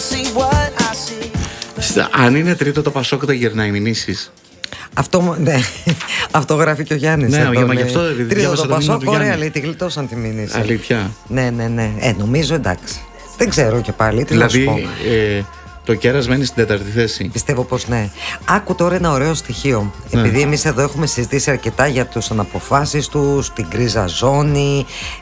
Αν είναι τρίτο το Πασόκ, τα γυρνάει μηνύσεις. Αυτό, ναι, αυτό γράφει και ο Γιάννης. Ναι, μα γι' αυτό τρίτο το Πασόκ, ωραία, λέει, τη γλιτώσαν τη μήνυση. Αλήθεια. Ναι. Νομίζω εντάξει. Δεν ξέρω και πάλι, τι δηλαδή, να σου πω. Το κέρας μένει στην 4η θέση. Πιστεύω πως ναι. Άκου τώρα ένα ωραίο στοιχείο. Επειδή εμείς εδώ έχουμε συζητήσει αρκετά για τους αναποφάσεις τους, την γκρίζα ζώνη,